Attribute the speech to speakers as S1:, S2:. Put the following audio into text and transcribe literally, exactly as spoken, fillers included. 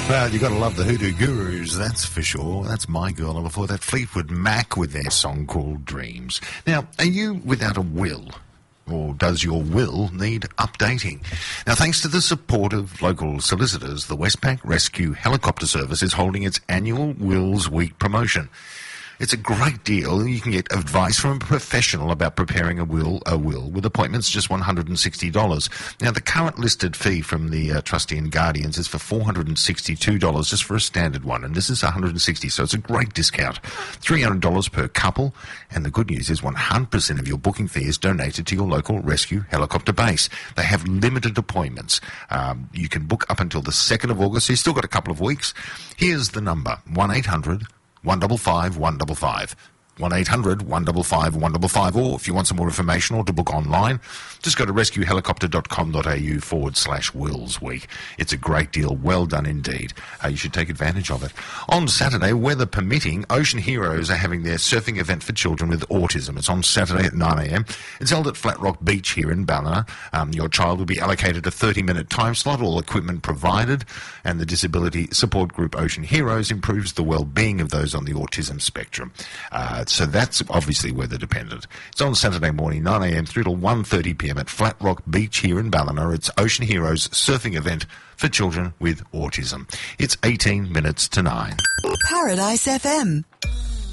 S1: Well, you got to love the Hoodoo Gurus, that's for sure. That's My Girl. And before that, Fleetwood Mac with their song called Dreams. Now, are you without a will? Or does your will need updating? Now, thanks to the support of local solicitors, the Westpac Rescue Helicopter Service is holding its annual Wills Week promotion. It's a great deal. You can get advice from a professional about preparing a will, a will with appointments just one hundred sixty dollars. Now, the current listed fee from the uh, trustee and guardians is for four hundred sixty-two dollars just for a standard one, and this is one hundred sixty dollars, so it's a great discount. three hundred dollars per couple, and the good news is one hundred percent of your booking fee is donated to your local rescue helicopter base. They have limited appointments. Um, you can book up until the second of August, so you've still got a couple of weeks. Here's the number, one eight hundred one five five one five five. one eight hundred one five five one five five, or if you want some more information or to book online, just go to rescuehelicopter.com.au forward slash Wills Week. It's a great deal. Well done indeed. Uh, you should take advantage of it. On Saturday, weather permitting, Ocean Heroes are having their surfing event for children with autism. It's on Saturday at nine a.m. It's held at Flat Rock Beach here in Ballina. Um, your child will be allocated a thirty-minute time slot, all equipment provided, and the disability support group Ocean Heroes improves the well-being of those on the autism spectrum. Uh, So that's obviously weather dependent. It's on Saturday morning, nine a.m. through to one thirty p.m. at Flat Rock Beach here in Ballina. It's Ocean Heroes surfing event for children with autism. It's eighteen minutes to nine.
S2: Paradise F M.